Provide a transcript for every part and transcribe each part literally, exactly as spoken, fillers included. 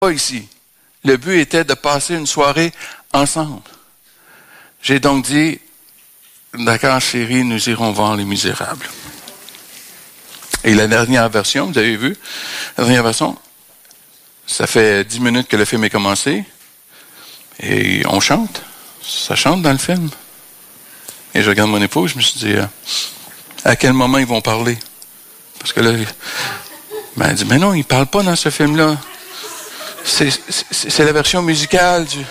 pas ici. Le but était de passer une soirée ensemble. J'ai donc dit, d'accord chérie, nous irons voir Les Misérables. Et la dernière version, vous avez vu, la dernière version, ça fait dix minutes que le film est commencé, et on chante. Ça chante dans le film. Et je regarde mon épouse, je me suis dit, euh, à quel moment ils vont parler? Parce que là, ben, elle dit, mais non, ils ne parlent pas dans ce film-là. C'est, c'est, c'est la version musicale du...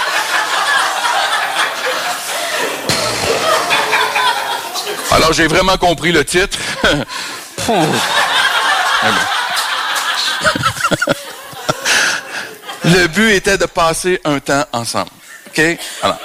Alors, j'ai vraiment compris le titre. Le but était de passer un temps ensemble. OK? Alors.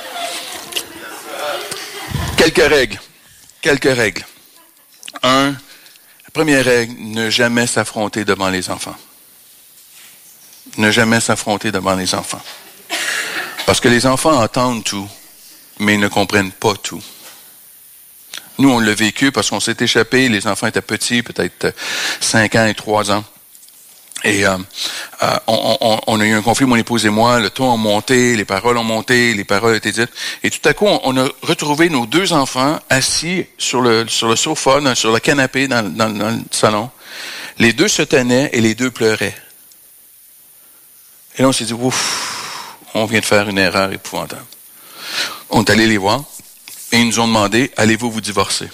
Quelques règles. Quelques règles. Un, la première règle, ne jamais s'affronter devant les enfants. Ne jamais s'affronter devant les enfants. Parce que les enfants entendent tout, mais ils ne comprennent pas tout. Nous, on l'a vécu parce qu'on s'est échappé, les enfants étaient petits, peut-être cinq ans et trois ans. Et euh, euh, on, on, on a eu un conflit, mon épouse et moi, le ton a monté, les paroles ont monté, les paroles ont été dites. Et tout à coup, on, on a retrouvé nos deux enfants assis sur le sur le sofa, dans, sur le canapé dans, dans, dans le salon. Les deux se tenaient et les deux pleuraient. Et là, on s'est dit, ouf, on vient de faire une erreur épouvantable. On est allé les voir et ils nous ont demandé, allez-vous vous divorcer?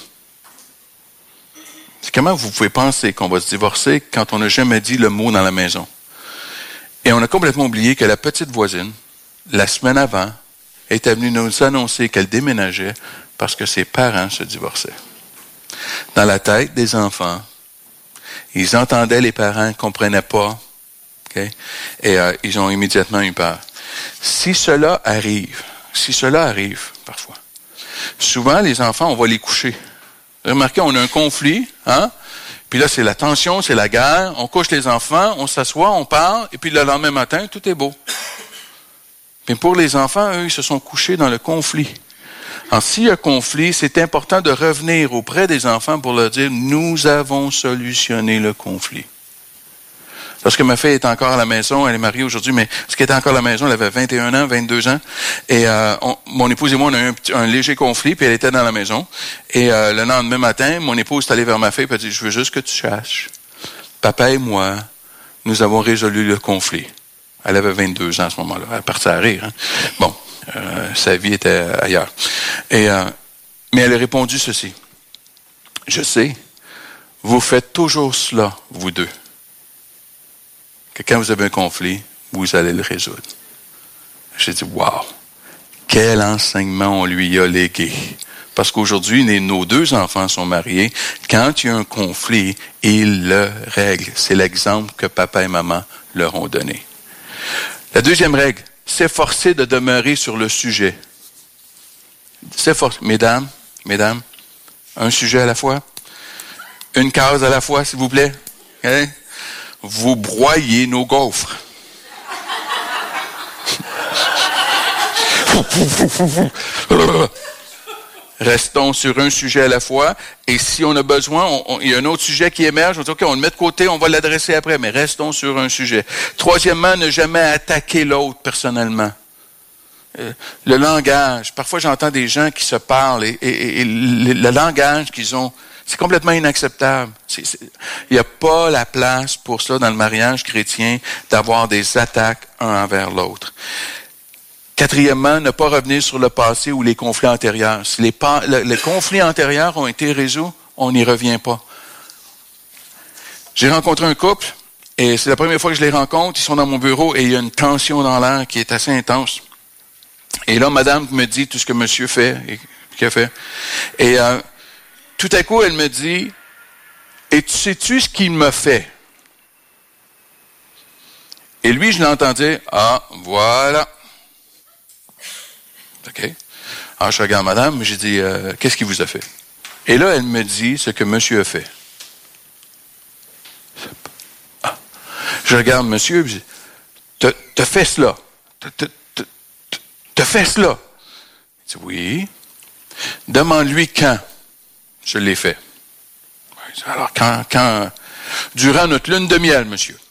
Comment vous pouvez penser qu'on va se divorcer quand on n'a jamais dit le mot dans la maison? Et on a complètement oublié que la petite voisine, la semaine avant, était venue nous annoncer qu'elle déménageait parce que ses parents se divorçaient. Dans la tête des enfants, ils entendaient les parents, ne comprenaient pas, okay? Et euh, ils ont immédiatement eu peur. Si cela arrive, si cela arrive parfois, souvent les enfants, on va les coucher. Remarquez, on a un conflit, hein? Puis là, c'est la tension, c'est la guerre. On couche les enfants, on s'assoit, on parle, et puis le lendemain matin, tout est beau. Mais pour les enfants, eux, ils se sont couchés dans le conflit. Alors, s'il y a conflit, c'est important de revenir auprès des enfants pour leur dire, nous avons solutionné le conflit. Parce que ma fille est encore à la maison, elle est mariée aujourd'hui, mais ce qui était encore à la maison, elle avait vingt et un ans, vingt-deux ans. Et euh, on, mon épouse et moi, on a eu un, petit, un léger conflit, puis elle était dans la maison. Et euh, le lendemain matin, mon épouse est allée vers ma fille et a dit, je veux juste que tu saches, papa et moi, nous avons résolu le conflit. Elle avait vingt-deux ans à ce moment-là. Elle partait à rire. Hein? Bon, euh, sa vie était ailleurs. Et euh, mais elle a répondu ceci. Je sais, vous faites toujours cela, vous deux. Que quand vous avez un conflit, vous allez le résoudre. J'ai dit, wow, quel enseignement on lui a légué. Parce qu'aujourd'hui, les, nos deux enfants sont mariés. Quand il y a un conflit, ils le règlent. C'est l'exemple que papa et maman leur ont donné. La deuxième règle, s'efforcer de demeurer sur le sujet. S'efforcer. Mesdames, mesdames, un sujet à la fois. Une case à la fois, s'il vous plaît. Hein? Vous broyez nos gaufres. Restons sur un sujet à la fois, et si on a besoin, on, on, il y a un autre sujet qui émerge, on dit, OK, on le met de côté, on va l'adresser après, mais restons sur un sujet. Troisièmement, ne jamais attaquer l'autre personnellement. Euh, le langage, parfois j'entends des gens qui se parlent, et, et, et, et le, le langage qu'ils ont, c'est complètement inacceptable. C'est, c'est, il n'y a pas la place pour cela dans le mariage chrétien d'avoir des attaques un envers l'autre. Quatrièmement, ne pas revenir sur le passé ou les conflits antérieurs. Si les, le, les conflits antérieurs ont été résolus, on n'y revient pas. J'ai rencontré un couple, et c'est la première fois que je les rencontre. Ils sont dans mon bureau et il y a une tension dans l'air qui est assez intense. Et là, madame me dit tout ce que monsieur fait, et, qu'il a fait. Et euh, tout à coup, elle me dit, « Et tu sais-tu ce qu'il me fait? » Et lui, je l'entends dire, « Ah, voilà. » OK. Alors, je regarde madame, j'ai dit, euh, « Qu'est-ce qu'il vous a fait? » Et là, elle me dit ce que monsieur a fait. Ah. Je regarde monsieur, je dis, « T'as fait cela. T'as fait cela. » Il dit, « Oui. » Demande-lui quand je l'ai fait. Alors, quand, quand, durant notre lune de miel, monsieur.